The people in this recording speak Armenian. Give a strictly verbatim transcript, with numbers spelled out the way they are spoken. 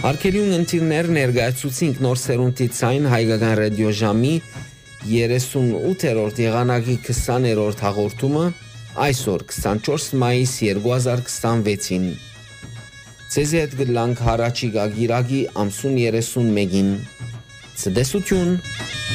Արկելյուն ընտիրներ ներգայացուցինք նոր սերունդի ցայն հայկական ռադիոժամի երեսունութերորդ եղանակի քսաներորդ հաղորդումը այսօր քսանչորս մայիս երկու հազար քսանվեցին Ձեզ հետ գլանք հարաճիգա գիրագի ամսուն երեսունմեկին Ցդեսություն